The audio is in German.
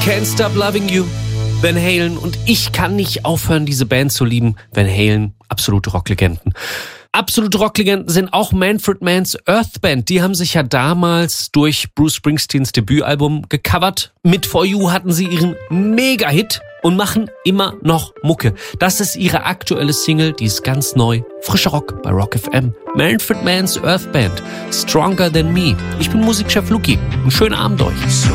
Can't Stop Loving You, Van Halen. Und ich kann nicht aufhören, diese Band zu lieben. Van Halen, absolute Rocklegenden. Absolute Rocklegenden sind auch Manfred Manns Earth Band. Die haben sich ja damals durch Bruce Springsteens Debütalbum gecovert. Mit For You hatten sie ihren Mega-Hit und machen immer noch Mucke. Das ist ihre aktuelle Single, die ist ganz neu. Frischer Rock bei Rock FM. Manfred Manns Earth Band, Stronger Than Me. Ich bin Musikchef Luki. Einen schönen Abend euch.